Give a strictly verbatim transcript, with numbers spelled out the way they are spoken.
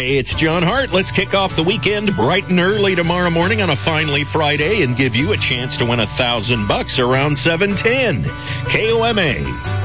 Hey, it's John Hart. Let's kick off the weekend bright and early tomorrow morning on a finally Friday and give you a chance to win a thousand bucks around seven ten. K O M A.